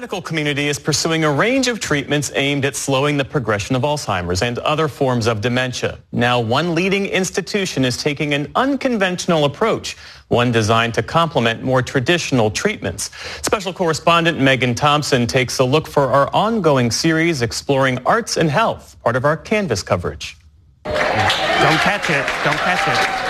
medical community is pursuing a range of treatments aimed at slowing the progression of Alzheimer's and other forms of dementia. Now, one leading institution is taking an unconventional approach, one designed to complement more traditional treatments. Special correspondent Megan Thompson takes a look for our ongoing series exploring arts and health, part of our Canvas coverage. Don't catch it. Don't catch it.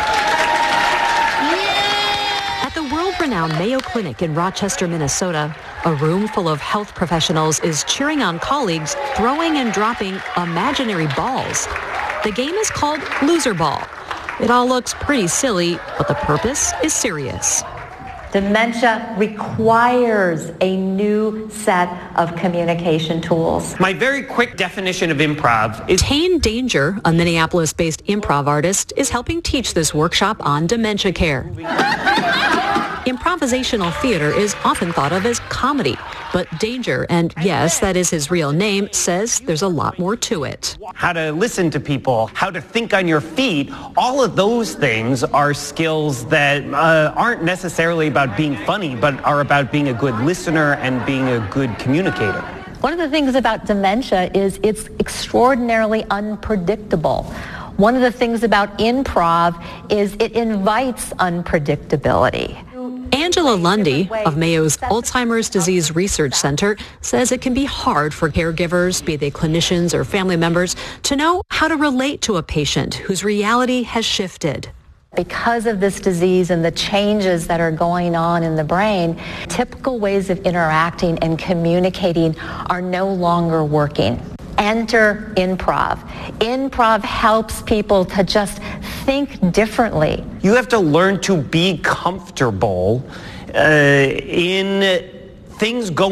At the world-renowned Mayo Clinic in Rochester, Minnesota, a room full of health professionals is cheering on colleagues throwing and dropping imaginary balls. The game is called Loser Ball. It all looks pretty silly, but the purpose is serious. Dementia requires a new set of communication tools. My very quick definition of improv is... Tane Danger, a Minneapolis-based improv artist, is helping teach this workshop on dementia care. Improvisational theater is often thought of as comedy, but Danger, and yes, that is his real name, says there's a lot more to it. How to listen to people, how to think on your feet, all of those things are skills that aren't necessarily about being funny, but are about being a good listener and being a good communicator. One of the things about dementia is it's extraordinarily unpredictable. One of the things about improv is it invites unpredictability. Angela Lundy of Mayo's Alzheimer's Disease Research Center says it can be hard for caregivers, be they clinicians or family members, to know how to relate to a patient whose reality has shifted. Because of this disease and the changes that are going on in the brain, typical ways of interacting and communicating are no longer working. Enter improv. Improv helps people to just think differently. You have to learn to be comfortable in things going